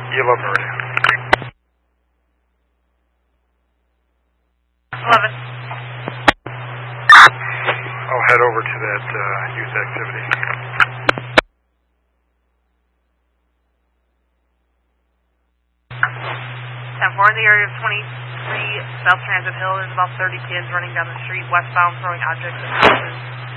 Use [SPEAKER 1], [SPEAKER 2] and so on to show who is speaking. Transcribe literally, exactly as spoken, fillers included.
[SPEAKER 1] eleven already.
[SPEAKER 2] eleven.
[SPEAKER 1] I'll head over to that uh, youth activity.
[SPEAKER 2] ten four, in the area of twenty-three South Transit Hill, there's about thirty kids running down the street westbound throwing objects at houses.